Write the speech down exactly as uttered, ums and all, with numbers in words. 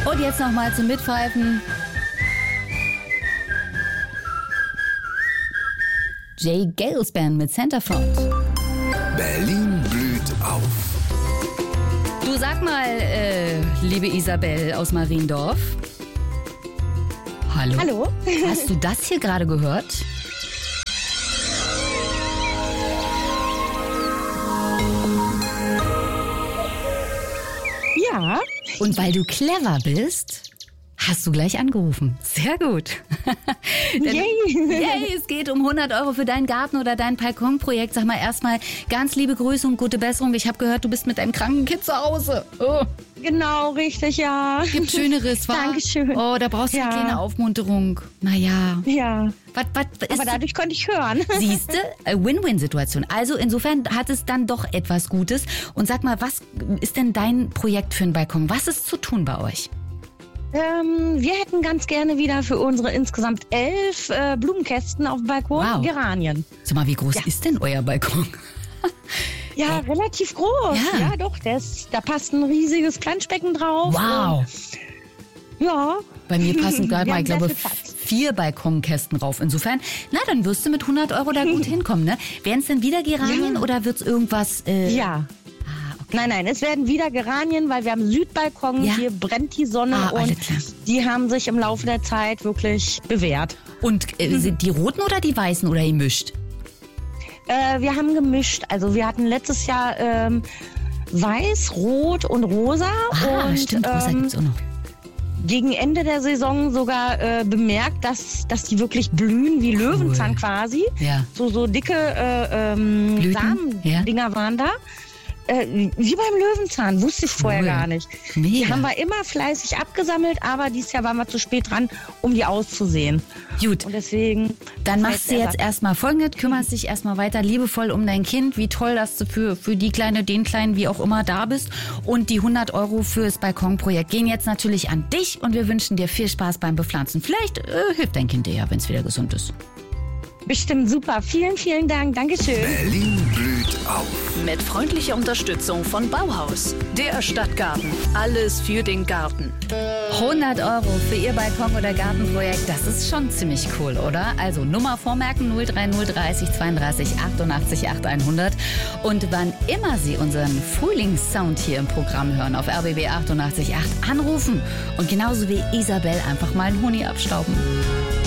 Und jetzt nochmal zum Mitpfeifen. Jay Gales Band mit Centerfold. Berlin blüht auf. Du sag mal, äh, liebe Isabel aus Mariendorf. Hallo? Hallo? Hast du das hier gerade gehört? Ja. Und weil du clever bist, hast du gleich angerufen. Sehr gut. Denn, Yay. Yay, es geht um hundert Euro für deinen Garten oder dein Balkonprojekt. Sag mal erstmal ganz liebe Grüße und gute Besserung. Ich habe gehört, du bist mit deinem kranken Kind zu Hause. Oh. Genau, richtig, ja. Gibt Schöneres, wa? Dankeschön. Oh, da brauchst du Ja. eine kleine Aufmunterung. Naja. Ja. Was, was ist Aber dadurch konnte ich hören. Siehste, Win-Win-Situation. Also insofern hat es dann doch etwas Gutes. Und sag mal, was ist denn dein Projekt für einen Balkon? Was ist zu tun bei euch? Ähm, wir hätten ganz gerne wieder für unsere insgesamt elf äh, Blumenkästen auf dem Balkon Wow. Geranien. Sag mal, wie groß Ja. ist denn euer Balkon? Ja, relativ groß. Ja. Ja, doch. Der ist, da passt ein riesiges Planschbecken drauf. Wow. Und, ja. Bei mir passen gerade Wir mal, ich haben glaube, sehr viel Platz. vier Balkonkästen rauf. Insofern, na, dann wirst du mit hundert Euro da gut hinkommen, ne? Wären es denn wieder Geranien Ja. oder wird es irgendwas... Äh, Ja. Ah, okay. Nein, nein, es werden wieder Geranien, weil wir haben Südbalkon, Ja. hier brennt die Sonne Ah, alles und klar. die haben sich im Laufe der Zeit wirklich bewährt. Und äh, sind die roten oder die weißen oder ihr mischt? Äh, wir haben gemischt. Also wir hatten letztes Jahr ähm, weiß, rot und rosa. Ah, und stimmt, rosa ähm, gibt's auch noch. gegen Ende der Saison sogar äh, bemerkt, dass, dass die wirklich blühen wie Löwenzahn quasi. Ja. So, so dicke äh, ähm, Blüten, ja. Samendinger waren da. Äh, wie beim Löwenzahn, wusste ich vorher Cool. gar nicht. Die Mega. haben wir immer fleißig abgesammelt, aber dieses Jahr waren wir zu spät dran, um die auszusehen. Gut. Und deswegen... Dann das machst heißt, du er jetzt sagt, erstmal Folgendes, kümmerst dich erstmal weiter liebevoll um dein Kind. Wie toll, dass du für, für die Kleine, den Kleinen, wie auch immer da bist. Und die hundert Euro fürs Balkonprojekt gehen jetzt natürlich an dich und wir wünschen dir viel Spaß beim Bepflanzen. Vielleicht äh, hilft dein Kind dir ja, wenn es wieder gesund ist. Bestimmt super. Vielen, vielen Dank. Dankeschön. Berlin blüht auf. Mit freundlicher Unterstützung von Bauhaus, der Stadtgarten. Alles für den Garten. hundert Euro für Ihr Balkon- oder Gartenprojekt, das ist schon ziemlich cool, oder? Also Nummer vormerken null drei null dreißig zweiunddreißig achtundachtzig achthundert. Und wann immer Sie unseren Frühlingssound hier im Programm hören auf R B B achtundachtzig Komma acht anrufen und genauso wie Isabel einfach mal einen Honig abstauben.